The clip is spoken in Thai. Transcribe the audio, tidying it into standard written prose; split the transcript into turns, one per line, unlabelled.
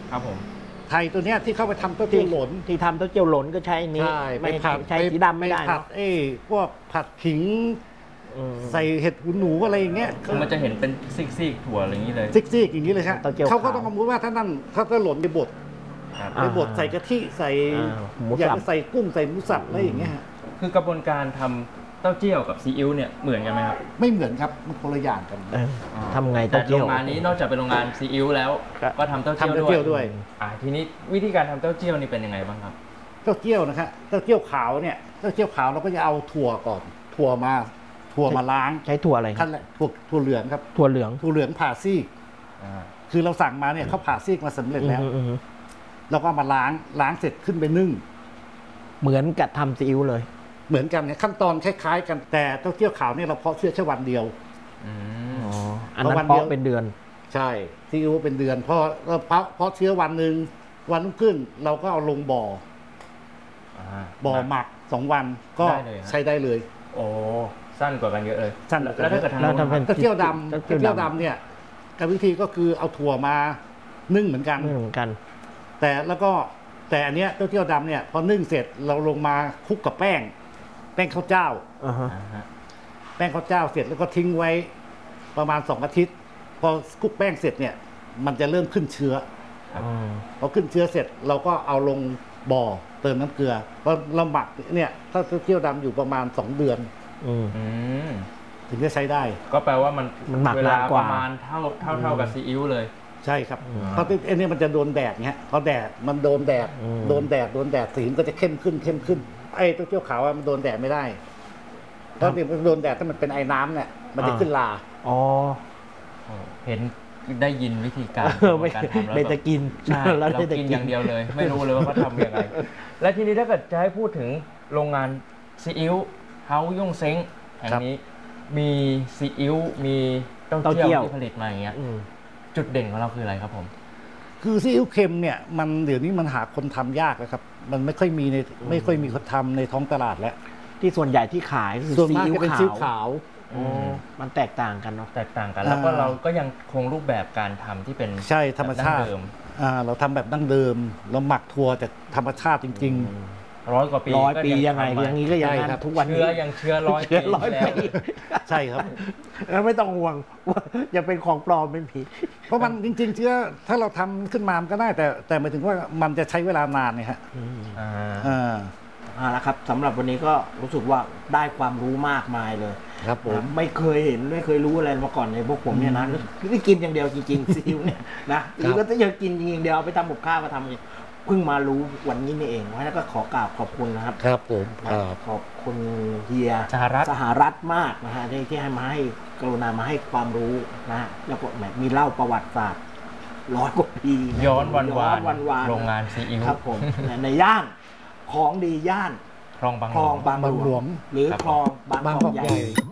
ครับผม
ไทยตัวเนี้ยที่เข้าไปทำเต้าเจี้ยวหลน
ที่ทำเต้าเจี้ยวหลนก็ใช้นี้ไม่ใช้สีดำไม่ได้
ผัดพวกผัดขิงใส่เห็ดหูหนูอะไรอย่างเงี้ย
คือมันจะเห็นเป็นซีกถั่วอะไรอย่างนี้เลย
ซีกอย่างนี้เลยครับเขาก็ต้องรู้ว่าถ้านั่นถ้าหล่นในบดในบดใส่กะทิใส่อยากจะใส่กุ้งใส่หมูสับอะไรอย่างเงี้ย
คือกระบวนการทำเต้าเจี้ยวกับซีอิ๊วเนี่ยเหมือนกันไหมครับ
ไม่เหมือนครับมันคนละอย่างกัน
ทำไง
แต่โรงงานนี้นอกจากเป็นโรงงานซีอิ๊วแล้วก็ทำเต้าเจี้ยวด้วยทีนี้วิธีการทำเต้าเจี้ยวนี่เป็นยังไงบ้างครับ
เต้าเจี้ยวนะครับเต้าเจี้ยวขาวเนี่ยเต้าเจี้ยวขาวเราก็จะเอาถั่วก่อนถั่วมาล้าง
ใช้ถั่วอะไร
ขั้นแรกถั่วเหลืองครับ
ถั่วเหลือง
ผ่าซีกคือเราสั่งมาเนี่ยเขาผ่าซีกมาสำเร็จแล้วเราก็มาล้างเสร็จขึ้นไปนึ่ง
เหมือนกับทำซีอิ๊วเลย
เหมือนกันเนี่ยขั้นตอนคล้ายๆกันแต่เต้าเจี้ยวขาวเนี่ยเราเพาะเชื้อแค่วันเดียว
อันนั้นเพาะเป็นเดือน
ใช่ซีอิ๊วเป็นเดือนพอเราเพาะเชื้อวันหนึ่งวันรุ่งขึ้นเราก็เอาลงบ่อหมัก2 วันก็ใช้ได้เลย
โอ้สั้นกว่ากันเยอะเลย
สั้น
แล้วถ้าเกิดทำ
เต้าเจี้ยวดำเนี่ยกรรมวิธีก็คือเอาถั่วมานึ่งเหมือนกันแต่อันเนี้ยเต้าเจี้ยวดำเนี่ยพอนึ่งเสร็จเราลงมาคลุกกับแป้งข้าวเจ้าแป้งข้าวเจ้าเสร็จแล้วก็ทิ้งไว้ประมาณ2 อาทิตย์พอคลุกแป้งเสร็จเนี่ยมันจะเริ่มขึ้นเชื้อพอขึ้นเชื้อเสร็จเราก็เอาลงบ่อเติมน้ำเกลือพอเราหมักเนี่ยถ้าเต้าเจี้ยวดำอยู่ประมาณ2 เดือนถึงจะใช้ได้
ก็แปลว่ามัน
หมัก
เวลาประมาณเท่ากับซีอิ๊วเลย
ใช่ครับเพราะอันนี้มันจะโดนแดดเงี้ยพอแดดมันโดนแดดสีมันก็จะเข้มขึ้นไอ้เต้าเจี้ยวขาวมันโดนแดดไม่ได้เพราะมันโดนแดดถ้ามันเป็นไอ้น้ำเนี่ยมันจะขึ้นลา
เห็นได้ยินวิธีการทำแล้ว
ไม่จะกิน
ใช่เรากินอย่างเดียวเลยไม่รู้เลยว่าเขาทำยังไงและทีนี้ถ้าเกิดจะให้พูดถึงโรงงานซีอิ๊วเฮาย่งเซ้งแห่งนี้มีซีอิ๊วมีเต้าเจี้ยวที่ผลิตมาอย่างเงี้ยจุดเด่นของเราคืออะไรครับผม
คือซีอิ๊วเค็มเนี่ยมันเดี๋ยวนี้มันหาคนทำยากแล้วครับมันไม่ค่อยมีคนทำในท้องตลาดแล้ว
ที่ส่วนใหญ่ที่ขายคือ
ซีอิ๊วขาว
มันแตกต่างกันเนาะ
แตกต่างกันแล้วก็เราก็ยังคงรูปแบบการทำที่เป็น
ใช่ธรรมชาติเราทำแบบดั้งเดิมเราหมักถั่วจากธรรมชาติจริง
100 กว่าปี
ยังไงอย่างนี้ก็ยังงั้นทุกวันนี้
ยังเชื้อ100 ปีแล้ว
ใช่ครับ
แล้วไม่ต้องห่วงว่าจะเป็นของปลอมไม่ผิด
เพราะมันจริงๆเชื้อถ้าเราทำขึ้นมามันก็ได้แต่หมายถึงว่ามันจะใช้เวลานานไงฮะ
แล้วครับสำหรับวันนี้ก็รู้สึกว่าได้ความรู้มากมายเลย
ครับผม
ไม่เคยเห็นไม่เคยรู้อะไรมาก่อนในพวกผมเนี่ยนะที่กินอย่างเดียวจริงๆซีอิ๊วเนี่ยนะหรือก็จะกินจริงๆเดียวเอาไปทำกับข้าวมาทำเพิ่งมารู้วันนี้นี่เองแล้วก็ขอกราบขอบคุณนะครับ
ครับผม
ขอบคุณเฮียสหรัฐมากนะฮะที่ให้มาให้กรุณามาให้ความรู้นะแล้วก็มีเล่าประวัติศาสตร์100 กว่าปี
ย้อนวันโรงงานซีอิ๊ว
ครับผมในย่านของดีย่าน
คลองบางหลวง
หรือคลองบางกอกใหญ่